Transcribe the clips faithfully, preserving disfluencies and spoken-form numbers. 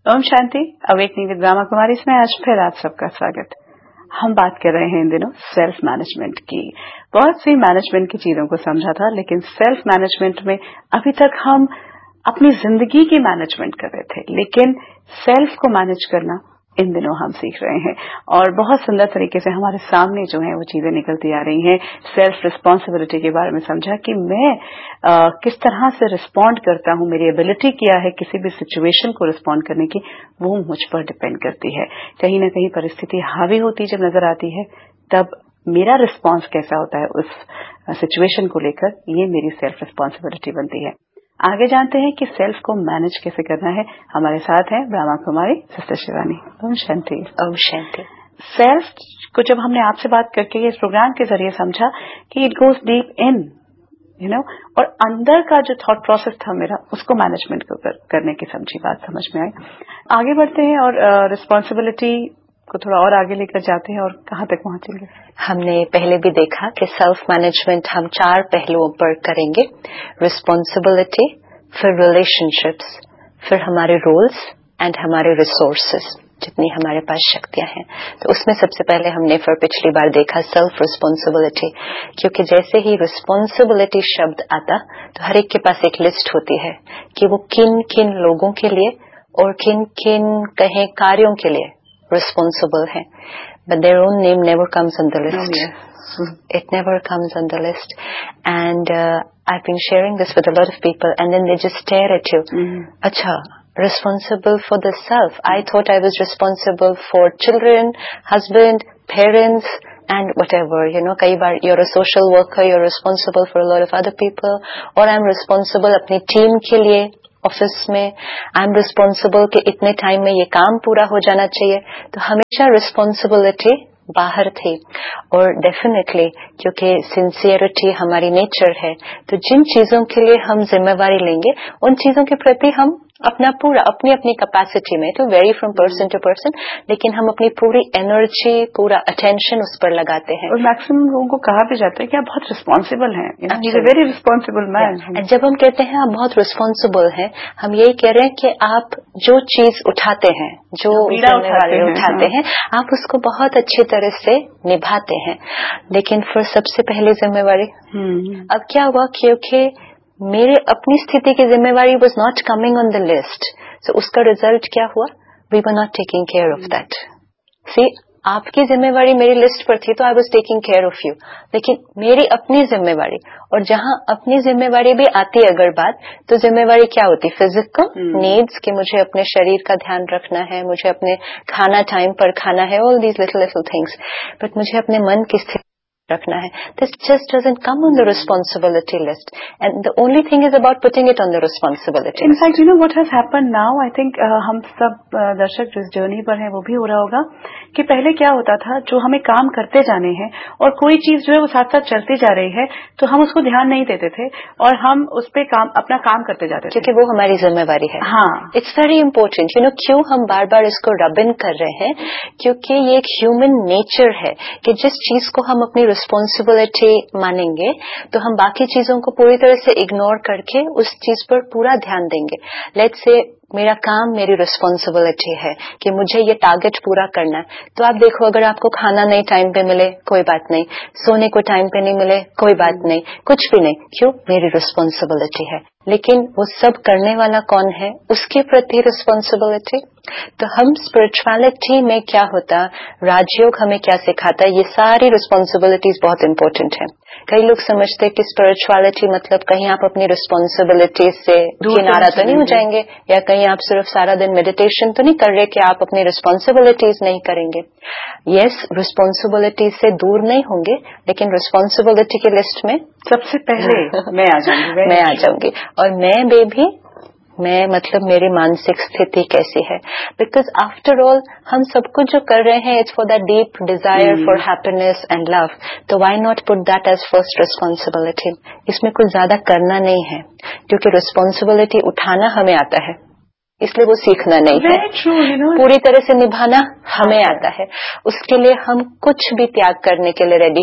Om Shanti. Awakening with Brahma Kumari इसमें आज फिर आप सबका स्वागत। हम बात कर रहे हैं इन दिनों सेल्फ मैनेजमेंट की। बहुत सी मैनेजमेंट की चीजों को समझा था, लेकिन सेल्फ मैनेजमेंट में अभी तक हम अपनी जिंदगी की मैनेजमेंट कर रहे थे, लेकिन सेल्फ को मैनेज करना इन दिनों हम सीख रहे हैं और बहुत सुंदर तरीके से हमारे सामने जो है वो चीजें निकलती आ रही हैं। सेल्फ रिस्पॉन्सिबिलिटी के बारे में समझा कि मैं आ, किस तरह से रिस्पॉन्ड करता हूं, मेरी एबिलिटी क्या है किसी भी सिचुएशन को रिस्पॉन्ड करने की, वो मुझ पर डिपेंड करती है। कहीं ना कहीं परिस्थिति हावी होती जब नजर आती है, तब मेरा रिस्पॉन्स कैसा होता है उस सिचुएशन को लेकर, ये मेरी सेल्फ रिस्पॉन्सिबिलिटी बनती है। आगे जानते हैं कि सेल्फ को मैनेज कैसे करना है। हमारे साथ हैं ब्रह्मा कुमारी सिस्टर शिवानी। ओम शांति। ओम शांति। सेल्फ को जब हमने आपसे बात करके इस प्रोग्राम के जरिए समझा कि it goes deep in you know और अंदर का जो थॉट प्रोसेस था मेरा, उसको मैनेजमेंट को कर, करने की समझी बात समझ में आई। आगे बढ़ते हैं और रिस्पॉन्सिबिलिटी uh, को थोड़ा और आगे लेकर जाते हैं और कहाँ तक पहुंचेंगे। हमने पहले भी देखा कि सेल्फ मैनेजमेंट हम चार पहलुओं पर करेंगे। रिस्पॉन्सिबिलिटी, फिर रिलेशनशिप्स, फिर हमारे रोल्स एंड हमारे रिसोर्सेज, जितनी हमारे पास शक्तियां हैं। तो उसमें सबसे पहले हमने फिर पिछली बार देखा सेल्फ रिस्पॉन्सिबिलिटी, क्योंकि जैसे ही रिस्पॉन्सिबिलिटी शब्द आता तो हर एक के पास एक लिस्ट होती है कि वो किन किन लोगों के लिए और किन किन कहें कार्यों के लिए responsible hai, but their own name never comes on the list. Oh, yes. It never comes on the list. And uh, I've been sharing this with a lot of people, and then they just stare at you. Mm-hmm. Acha, responsible for the self. I thought I was responsible for children, husband, parents, and whatever, you know, kai baar you're a social worker, you're responsible for a lot of other people, or I'm responsible apni team ke liye, office में I am responsible कि इतने time में ये काम पूरा हो जाना चाहिए। तो हमेशा रिस्पॉन्सिबिलिटी बाहर थी। और डेफिनेटली क्योंकि सिंसियरिटी हमारी नेचर है, तो जिन चीजों के लिए हम जिम्मेवारी लेंगे उन चीजों के प्रति हम अपना पूरा अपनी अपनी कैपेसिटी में, तो very from person to person, लेकिन हम अपनी पूरी एनर्जी, पूरा अटेंशन उस पर लगाते हैं। और मैक्सिमम लोगों को कहा भी जाता है कि आप बहुत रिस्पॉन्सिबल हैं, he is a very responsible man. जब हम कहते हैं आप बहुत रिस्पॉन्सिबल हैं, हम यही कह रहे हैं कि आप जो चीज उठाते हैं, जो जिम्मेवारी उठाते हैं, आप उसको बहुत अच्छी तरह से निभाते हैं। लेकिन फिर सबसे पहली जिम्मेवारी अब क्या हुआ, क्योंकि मेरे अपनी स्थिति की जिम्मेवारी was not coming on the list, सो उसका रिजल्ट क्या हुआ, we were not taking care of that. सी, आपकी जिम्मेवारी मेरी लिस्ट पर थी तो I was taking care of you, लेकिन मेरी अपनी जिम्मेवारी, और जहां अपनी जिम्मेवारी भी आती है अगर बात, तो जिम्मेवारी क्या होती, फिजिकल नीड्स, कि मुझे अपने शरीर का ध्यान रखना है, मुझे अपने खाना टाइम पर खाना है, all these little little things, but मुझे अपने मन की स्थिति रखना है। This just doesn't come on the responsibility list, and the only thing is about putting it on the responsibility In list. fact, you know what has happened now, I think uh, हम सब uh, दर्शक जिस journey पर हैं वो भी हो रहा होगा कि पहले क्या होता था, जो हमें काम करते जाने हैं और कोई चीज जो है वो साथ साथ चलती जा रही है, तो हम उसको ध्यान नहीं देते थे और हम उस पे काम अपना काम करते जाते थे, क्योंकि वो हमारी जिम्मेवारी है। हाँ, it's very important, you know, क्यों हम बार बार इसको रब इन कर रहे हैं, क्योंकि ये एक ह्यूमन नेचर है कि जिस चीज को हम अपनी रिस्पॉन्सिबिलिटी मानेंगे तो हम बाकी चीजों को पूरी तरह से इग्नोर करके उस चीज पर पूरा ध्यान देंगे। लेट्स से मेरा काम मेरी रिस्पॉन्सिबिलिटी है कि मुझे ये टारगेट पूरा करना है, तो आप देखो अगर आपको खाना नहीं टाइम पे मिले कोई बात नहीं, सोने को टाइम पे नहीं मिले कोई बात नहीं, कुछ भी नहीं, क्यों, मेरी रिस्पॉन्सिबिलिटी है। लेकिन वो सब करने वाला कौन है, उसके प्रति रिस्पॉन्सिबिलिटी। तो हम स्पिरिचुअलिटी में क्या होता, राजयोग हमें क्या सिखाता है, ये सारी रिस्पॉन्सिबिलिटीज बहुत इंपॉर्टेंट है। कई लोग समझते हैं कि स्पिरिचुअलिटी मतलब कहीं आप अपनी रिस्पॉन्सिबिलिटी से किनारा तो नहीं हो जाएंगे, या कहीं आप सिर्फ सारा दिन मेडिटेशन तो नहीं कर रहे कि आप अपनी रिस्पॉन्सिबिलिटीज नहीं करेंगे। यस, रिस्पॉन्सिबिलिटी से दूर नहीं होंगे, लेकिन रिस्पॉन्सिबिलिटी की लिस्ट में सबसे पहले मैं आ जाऊंगी मैं आ जाऊंगी और मैं बेबी मैं मतलब मेरी मानसिक स्थिति कैसी है, बिकॉज आफ्टर ऑल हम सब कुछ जो कर रहे हैं it's for the deep desire for happiness and love, तो why not put that as first responsibility. इसमें कुछ ज्यादा करना नहीं है, क्योंकि रिस्पॉन्सिबिलिटी उठाना हमें आता है, इसलिए वो सीखना नहीं है, true, you know? पूरी तरह से निभाना हमें आता है, उसके लिए हम कुछ भी त्याग करने के लिए रेडी है,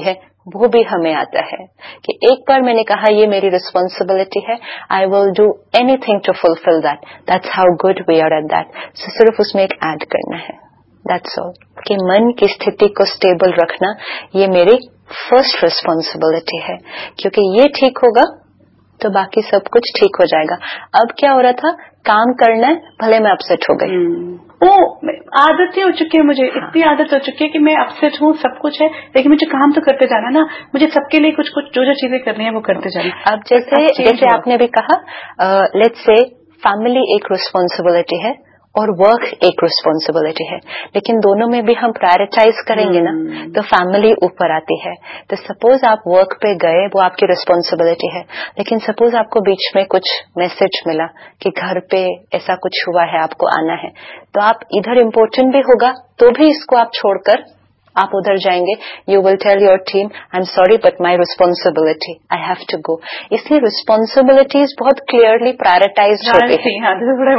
वो भी हमें आता है कि एक बार मैंने कहा ये मेरी रिस्पॉन्सिबिलिटी है, I will do anything to fulfil that, that's how good we are at that. सो सिर्फ उसमें एक ऐड करना है, दैट्स ऑल. कि मन की स्थिति को स्टेबल रखना ये मेरी फर्स्ट रिस्पॉन्सिबिलिटी है, क्योंकि ये ठीक होगा तो बाकी सब कुछ ठीक हो जाएगा. अब क्या हो रहा था, काम करना है, भले मैं अपसेट हो गई. वो आदत हो चुकी है मुझे, इतनी आदत हो चुकी है कि मैं अपसेट हूँ, सब कुछ है, लेकिन मुझे काम तो करते जाना ना, मुझे सबके लिए कुछ कुछ जो जो चीजें करनी है वो करते जाना. अब जैसे जैसे आपने भी कहा, लेट्स से फैमिली एक रिस्पॉन्सिबिलिटी है और वर्क एक रिस्पॉन्सिबिलिटी है, लेकिन दोनों में भी हम प्रायोरिटाइज करेंगे ना तो फैमिली ऊपर आती है. तो सपोज आप वर्क पे गए, वो आपकी रिस्पॉन्सिबिलिटी है, लेकिन सपोज आपको बीच में कुछ मैसेज मिला कि घर पे ऐसा कुछ हुआ है, आपको आना है, तो आप इधर इम्पोर्टेंट भी होगा तो भी इसको आप छोड़कर आप उधर जाएंगे. You will tell your team, I am sorry but my responsibility, I have to go. इसलिए रिस्पॉन्सिबिलिटीज बहुत क्लियरली प्रायोरिटाइज होती है.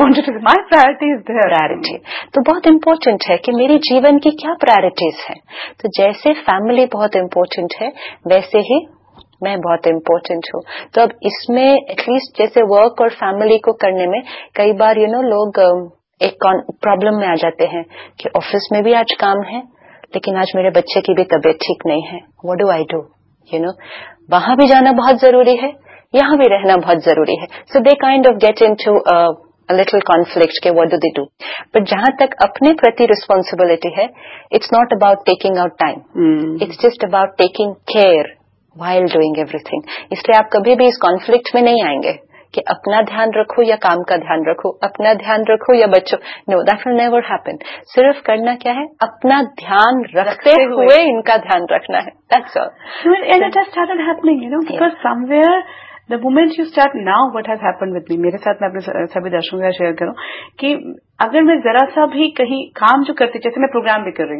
प्रायोरिटी तो बहुत इम्पोर्टेंट है कि मेरे जीवन की क्या प्रायोरिटीज है. तो जैसे फैमिली बहुत इम्पोर्टेंट है, वैसे ही मैं बहुत इम्पोर्टेंट हूँ. तो अब इसमें एटलीस्ट जैसे वर्क और फैमिली को करने में कई बार यू नो लोग एक प्रॉब्लम में आ जाते हैं कि ऑफिस में भी आज काम है, लेकिन आज मेरे बच्चे की भी तबीयत ठीक नहीं है, what do I do, you know. वहां भी जाना बहुत जरूरी है, यहाँ भी रहना बहुत जरूरी है. सो they kind of get into a little conflict के what do they do. But जहां तक अपने प्रति रिस्पॉन्सिबिलिटी है, it's not about taking out time, it's just about taking care while doing everything. इसलिए आप कभी भी इस कॉन्फ्लिक्ट में नहीं आएंगे कि अपना ध्यान रखो या काम का ध्यान रखो, अपना ध्यान रखो या बच्चों. No, that will never happen. सिर्फ करना क्या है, अपना ध्यान रखते हुए इनका ध्यान रखना है. That's all. And it has started happening, you know, because yeah. somewhere the moment you start, now what has happened with me, मेरे साथ मैं अपने सभी दर्शकों का शेयर करूं कि अगर मैं जरा सा भी कहीं काम जो करती, जैसे मैं प्रोग्राम भी कर रही हूँ